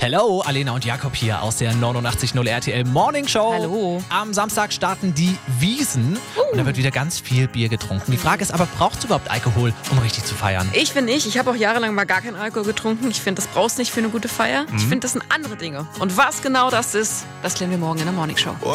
Hello, Alena und Jakob hier aus der 89.0 RTL Morning Show. Hallo. Am Samstag starten die Wiesn und da wird wieder ganz viel Bier getrunken. Die Frage ist aber, braucht es überhaupt Alkohol, um richtig zu feiern? Ich finde nicht. Ich habe auch jahrelang mal gar keinen Alkohol getrunken. Ich finde, das brauchst nicht für eine gute Feier. Ich finde, das sind andere Dinge. Und was genau das ist, das klären wir morgen in der Morning Show.